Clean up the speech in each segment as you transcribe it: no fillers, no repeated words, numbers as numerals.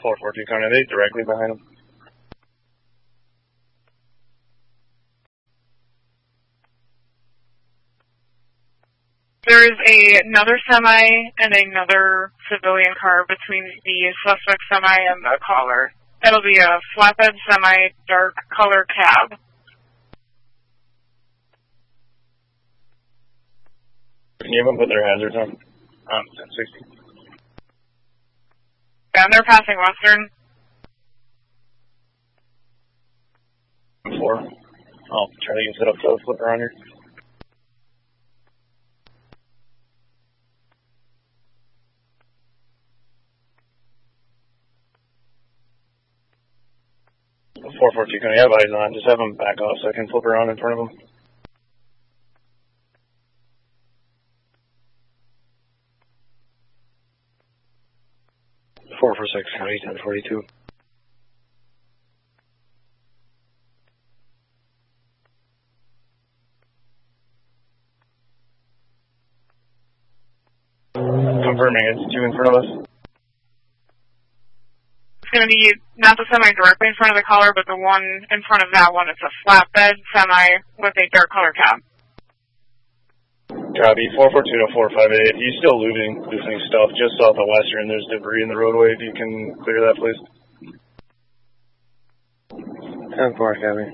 442 County 8, directly behind him. There is another semi and another civilian car between the suspect semi and the caller. It'll be a flatbed semi, dark color cab. Can you have them put their hazards on? 1060. Yeah, and they're passing Western. 4. I'll try to get set up to flip around here. Four 442 County, have eyes on. Just have them back off so I can flip around in front of them. Four 446 County 1042. Confirming it's 2 in front of us. It's going to be not the semi directly in front of the caller, but the one in front of that one. It's a flatbed semi with a dark color cab. Copy, 442 to 458. He's still loosening stuff just south of Western. There's debris in the roadway. If you can clear that, please. 10-4, copy.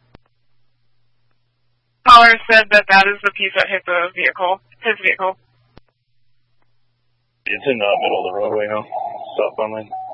Caller said that is the piece that hit the vehicle, his vehicle. It's in the middle of the roadway now. Southbound lane.